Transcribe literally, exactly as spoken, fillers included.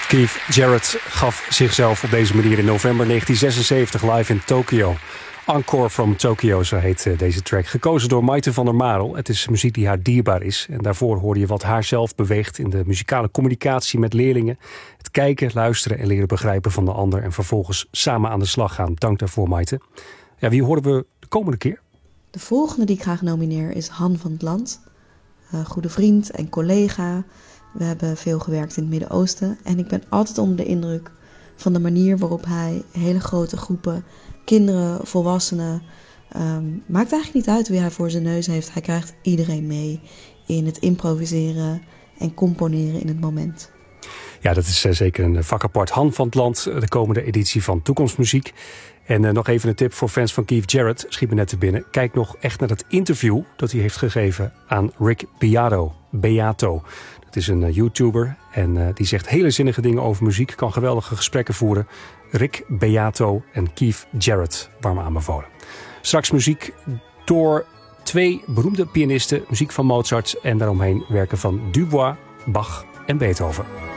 Keith Jarrett gaf zichzelf op deze manier in november negentien zesenzeventig live in Tokyo. Encore from Tokyo, zo heet deze track. Gekozen door Maite van der Marel. Het is muziek die haar dierbaar is. En daarvoor hoorde je wat haar zelf beweegt in de muzikale communicatie met leerlingen. Het kijken, luisteren en leren begrijpen van de ander. En vervolgens samen aan de slag gaan. Dank daarvoor, Maite. Ja, wie horen we de komende keer? De volgende die ik graag nomineer is Han van het Land. Uh, goede vriend en collega. We hebben veel gewerkt in het Midden-Oosten. En ik ben altijd onder de indruk van de manier waarop hij hele grote groepen kinderen, volwassenen, um, maakt eigenlijk niet uit wie hij voor zijn neus heeft. Hij krijgt iedereen mee in het improviseren en componeren in het moment. Ja, dat is uh, zeker een vak apart. Han van het Land, de komende editie van Toekomstmuziek. En uh, nog even een tip voor fans van Keith Jarrett. Schiet me net te binnen. Kijk nog echt naar het interview dat hij heeft gegeven aan Rick Beato. Beato. Dat is een uh, YouTuber en uh, die zegt hele zinnige dingen over muziek. Kan geweldige gesprekken voeren. Rick Beato en Keith Jarrett, warm aanbevolen. Straks muziek door twee beroemde pianisten. Muziek van Mozart en daaromheen werken van Dubois, Bach en Beethoven.